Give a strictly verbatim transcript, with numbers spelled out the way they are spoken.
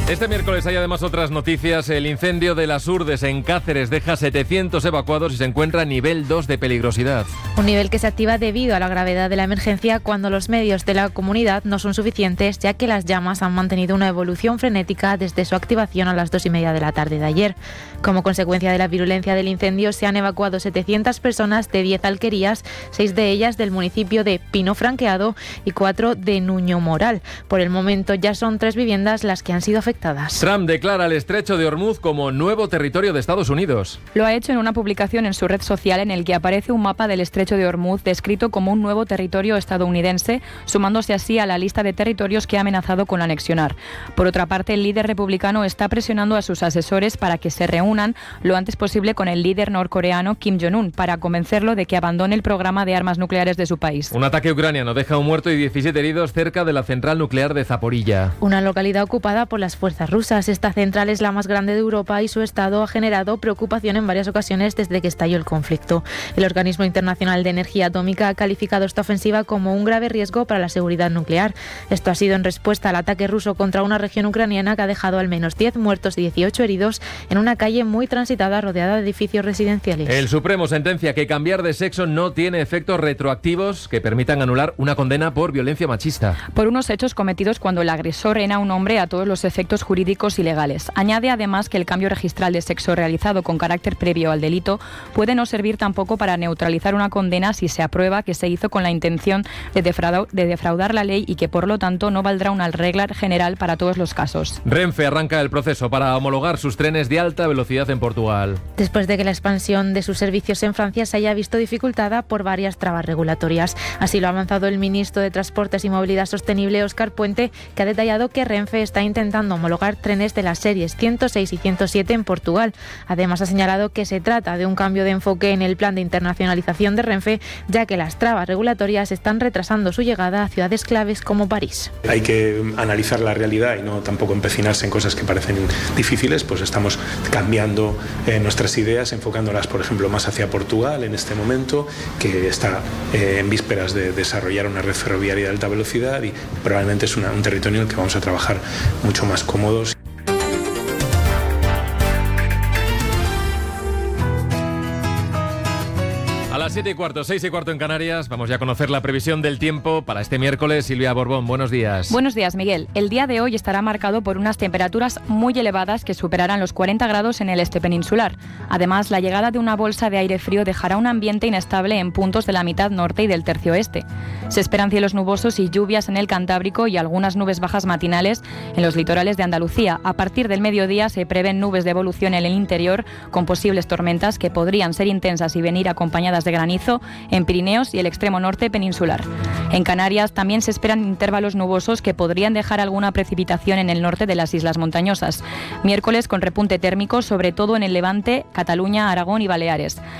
Este miércoles hay además otras noticias. El incendio de las Urdes en Cáceres deja setecientos evacuados y se encuentra a nivel dos de peligrosidad. Un nivel que se activa debido a la gravedad de la emergencia cuando los medios de la comunidad no son suficientes, ya que las llamas han mantenido una evolución frenética desde su activación a las dos y media de la tarde de ayer. Como consecuencia de la virulencia del incendio, se han evacuado setecientas personas de diez alquerías, seis de ellas del municipio de Pino Franqueado y cuatro de Nuño Moral. Por el momento ya son tres viviendas las que han sido afectadas. Trump declara el estrecho de Hormuz como nuevo territorio de Estados Unidos. Lo ha hecho en una publicación en su red social en el que aparece un mapa del estrecho de Hormuz descrito como un nuevo territorio estadounidense, sumándose así a la lista de territorios que ha amenazado con anexionar. Por otra parte, el líder republicano está presionando a sus asesores para que se reúnan lo antes posible con el líder norcoreano Kim Jong-un para convencerlo de que abandone el programa de armas nucleares de su país. Un ataque ucraniano deja un muerto y diecisiete heridos cerca de la central nuclear de Zaporilla. Una localidad ocupada por las fuerzas rusas. Esta central es la más grande de Europa y su estado ha generado preocupación en varias ocasiones desde que estalló el conflicto. El Organismo Internacional de Energía Atómica ha calificado esta ofensiva como un grave riesgo para la seguridad nuclear. Esto ha sido en respuesta al ataque ruso contra una región ucraniana que ha dejado al menos diez muertos y dieciocho heridos en una calle muy transitada rodeada de edificios residenciales. El Supremo sentencia que cambiar de sexo no tiene efectos retroactivos que permitan anular una condena por violencia machista. Por unos hechos cometidos cuando el agresor era a un hombre a todos los efectos jurídicos y legales. Añade además que el cambio registral de sexo realizado con carácter previo al delito puede no servir tampoco para neutralizar una condena si se aprueba que se hizo con la intención de defraudar, de defraudar la ley y que por lo tanto no valdrá una regla general para todos los casos. Renfe arranca el proceso para homologar sus trenes de alta velocidad en Portugal. Después de que la expansión de sus servicios en Francia se haya visto dificultada por varias trabas regulatorias. Así lo ha avanzado el ministro de Transportes y Movilidad Sostenible, Óscar Puente, que ha detallado que Renfe está intentando homologar trenes de las series ciento seis y ciento siete en Portugal. Además, ha señalado que se trata de un cambio de enfoque en el plan de internacionalización de Renfe, ya que las trabas regulatorias están retrasando su llegada a ciudades claves como París. Hay que analizar la realidad y no tampoco empecinarse en cosas que parecen difíciles, pues estamos cambiando eh, nuestras ideas, enfocándolas, por ejemplo, más hacia Portugal en este momento, que está eh, en vísperas de desarrollar una red ferroviaria de alta velocidad y probablemente es una, un territorio en el que vamos a trabajar mucho más cómodos. A las siete y cuarto, seis y cuarto en Canarias, vamos ya a conocer la previsión del tiempo para este miércoles. Silvia Borbón, buenos días. Buenos días, Miguel. El día de hoy estará marcado por unas temperaturas muy elevadas que superarán los cuarenta grados en el este peninsular. Además, la llegada de una bolsa de aire frío dejará un ambiente inestable en puntos de la mitad norte y del tercio oeste. Se esperan cielos nubosos y lluvias en el Cantábrico y algunas nubes bajas matinales en los litorales de Andalucía. A partir del mediodía se prevén nubes de evolución en el interior con posibles tormentas que podrían ser intensas y venir acompañadas de granizo en Pirineos y el extremo norte peninsular. En Canarias también se esperan intervalos nubosos que podrían dejar alguna precipitación en el norte de las islas montañosas. Miércoles con repunte térmico, sobre todo en el Levante, Cataluña, Aragón y Baleares.